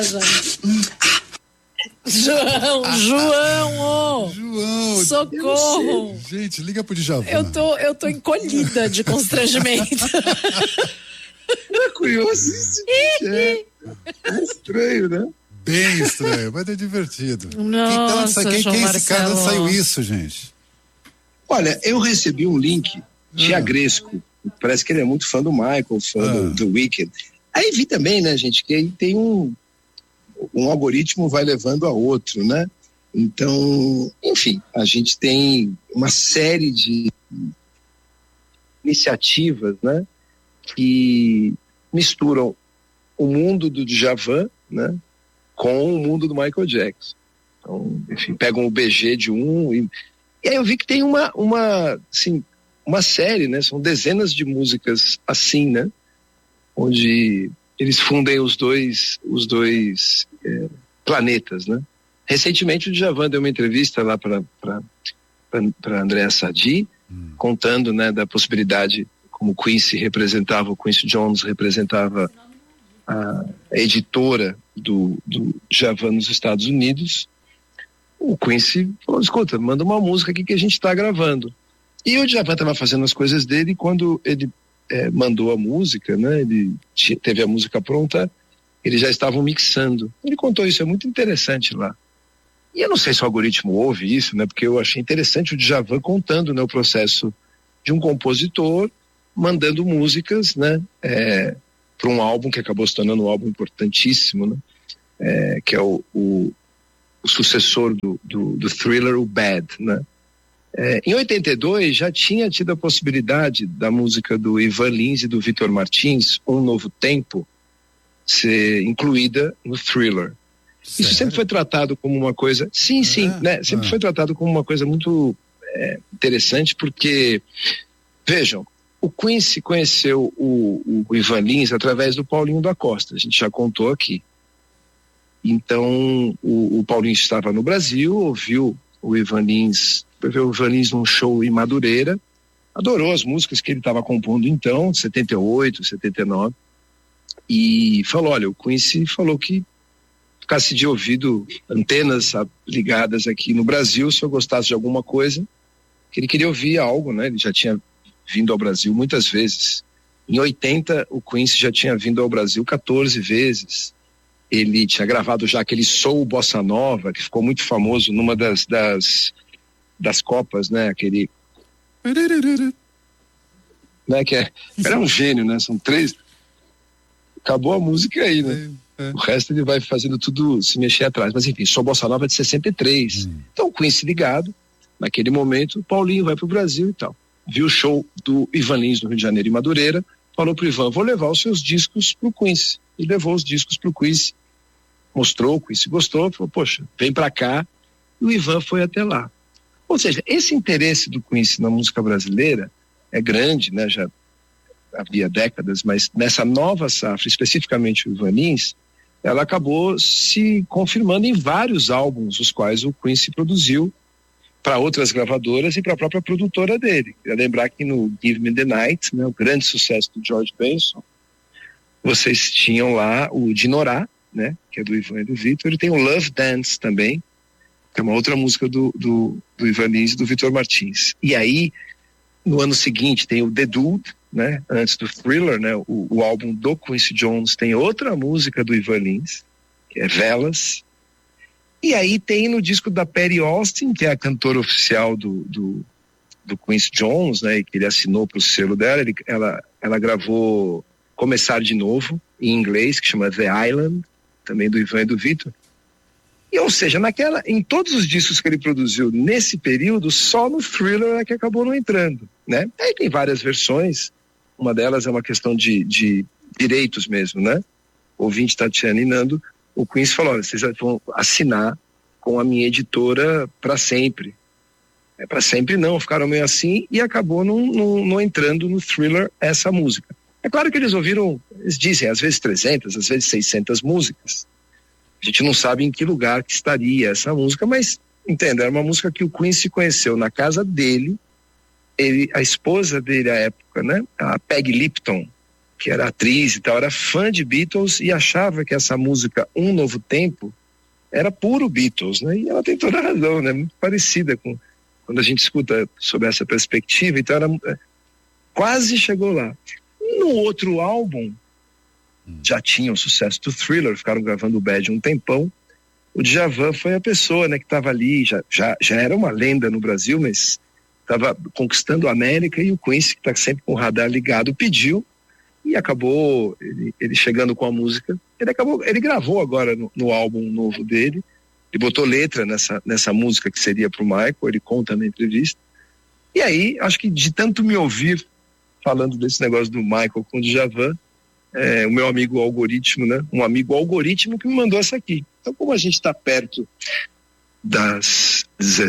João, socorro. Gente, liga pro Djavan. Eu tô encolhida de constrangimento. É curiosíssimo. É estranho, né? Bem estranho, mas é divertido. Nossa, quem é esse cara? Marcelo. Não saiu isso, gente. Olha, eu recebi um link de Agresco. Parece que ele é muito fã do Michael, fã do Weeknd. Aí vi também, né, gente, que aí tem um algoritmo vai levando a outro, né? Então, enfim, a gente tem uma série de iniciativas, né, que misturam o mundo do Djavan, né, com o mundo do Michael Jackson. Então, enfim, pegam o BG de um e aí eu vi que tem uma série, né, são dezenas de músicas assim, né, onde eles fundem os dois planetas, né. Recentemente o Djavan deu uma entrevista lá para Andréa Sadi, contando, né, da possibilidade, como o Quincy Jones representava a editora do Djavan nos Estados Unidos. O Quincy falou, escuta, manda uma música aqui que a gente está gravando. E o Djavan estava fazendo as coisas dele, e quando ele mandou a música, né, ele teve a música pronta, eles já estavam mixando. Ele contou isso, é muito interessante lá. E eu não sei se o algoritmo ouve isso, né, porque eu achei interessante o Djavan contando, né, o processo de um compositor mandando músicas, né, para um álbum que acabou se tornando um álbum importantíssimo, né, que é o sucessor do Thriller, o Bad, né. Em 82 já tinha tido a possibilidade da música do Ivan Lins e do Vitor Martins, Um Novo Tempo, ser incluída no Thriller. Sério? Isso sempre foi tratado como uma coisa, sim, né? Sempre foi tratado como uma coisa muito interessante, porque, vejam, o Quincy conheceu o Ivan Lins através do Paulinho da Costa, a gente já contou aqui. Então, o Paulinho estava no Brasil, ouviu o Ivan Lins num show em Madureira, adorou as músicas que ele estava compondo então, 78, 79, e falou, olha, o Quincy falou que ficasse de ouvido, antenas ligadas aqui no Brasil, se eu gostasse de alguma coisa, que ele queria ouvir algo, né? Ele já tinha vindo ao Brasil muitas vezes. Em 80, o Quincy já tinha vindo ao Brasil 14 vezes. Ele tinha gravado já aquele Soul Bossa Nova, que ficou muito famoso numa das Copas, né? Aquele... né? Era um gênio, né? São 3... Acabou a música aí, né? O resto ele vai fazendo tudo se mexer atrás. Mas enfim, Soul Bossa Nova é de 63. Então o Quincy ligado, naquele momento, o Paulinho vai pro Brasil e tal. Viu o show do Ivan Lins no Rio de Janeiro, em Madureira, falou pro Ivan, vou levar os seus discos pro Quincy. E levou os discos pro Quincy. Mostrou, o Quincy gostou, falou, poxa, vem pra cá. E o Ivan foi até lá. Ou seja, esse interesse do Quincy na música brasileira é grande, né? Já havia décadas, mas nessa nova safra, especificamente o Ivan Lins, ela acabou se confirmando em vários álbuns, os quais o Quincy produziu para outras gravadoras e para a própria produtora dele. Queria lembrar que no Give Me the Night, né, o grande sucesso do George Benson, vocês tinham lá o Dinorá, né, que é do Ivan e do Vitor, ele tem o Love Dance também, que é uma outra música do Ivan Lins e do Vitor Martins. E aí, no ano seguinte, tem o The Dude, né, antes do Thriller, né, o álbum do Quincy Jones tem outra música do Ivan Lins, que é Velas. E aí tem no disco da Perry Austin, que é a cantora oficial do Quincy Jones, né, que ele assinou pro selo dela, ela gravou Começar de Novo, em inglês, que chama The Island, também do Ivan e do Vitor. E, ou seja, em todos os discos que ele produziu nesse período, só no Thriller é que acabou não entrando, né? Aí tem várias versões, uma delas é uma questão de direitos mesmo, né? O ouvinte Tatiana e Nando, o Quincy falou, olha, vocês vão assinar com a minha editora para sempre. Para sempre não, ficaram meio assim e acabou não entrando no Thriller essa música. É claro que eles dizem, às vezes 300, às vezes 600 músicas. A gente não sabe em que lugar que estaria essa música, mas, entenda, era uma música que o Quincy conheceu na casa dele, a esposa dele à época, né, a Peggy Lipton, que era atriz e tal, era fã de Beatles e achava que essa música Um Novo Tempo era puro Beatles, né? E ela tem toda a razão, né? Muito parecida com quando a gente escuta sobre essa perspectiva, então quase chegou lá. No outro álbum, já tinha o sucesso do Thriller, ficaram gravando o Bad um tempão. O Djavan foi a pessoa, né, que estava ali, já era uma lenda no Brasil, mas estava conquistando a América, e o Quincy, que está sempre com o radar ligado, pediu, e acabou ele chegando com a música. Ele gravou agora no álbum novo dele, ele botou letra nessa música que seria pro Michael, ele conta na entrevista. E aí, acho que de tanto me ouvir falando desse negócio do Michael com o Djavan, o meu amigo Algoritmo, né? Um amigo Algoritmo que me mandou essa aqui. Então, como a gente está perto das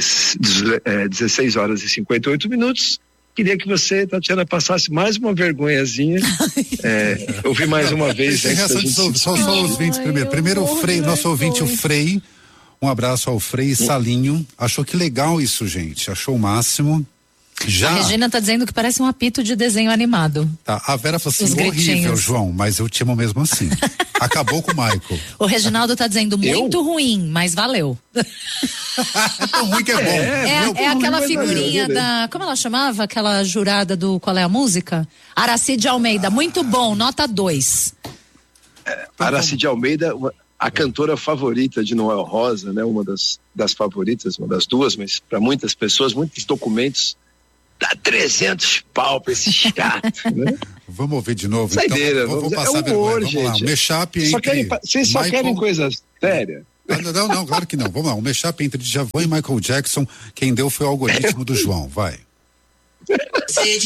16 horas e 58 minutos, queria que você, Tatiana, passasse mais uma vergonhazinha. Ouvir mais uma vez. Só os ouvintes primeiro. Primeiro o Frei, nosso ouvinte, o Frei. Um abraço ao Frei Salinho. Achou que legal isso, gente. Achou o máximo. A Regina tá dizendo que parece um apito de desenho animado. Tá, a Vera falou assim, horrível, João, mas eu te amo mesmo assim. Acabou com o Michael. O Reginaldo tá dizendo muito ruim, mas valeu. É tão ruim que é bom. É aquela figurinha da, como ela chamava? Aquela jurada do Qual é a Música? Aracide Almeida, muito bom, nota 2. Aracide Almeida, a cantora favorita de Noel Rosa, né? Uma das favoritas, uma das duas, mas para muitas pessoas, muitos documentos, dá 300 pau pra esse chato, né? Vamos ouvir de novo. Saideira, então, vamos passar vergonha. Vamos lá, um mashup entre... Vocês só querem coisas sérias? Não, claro que não. Vamos lá, um mashup entre Djavan e Michael Jackson. Quem deu foi o Algoritmo do João, vai.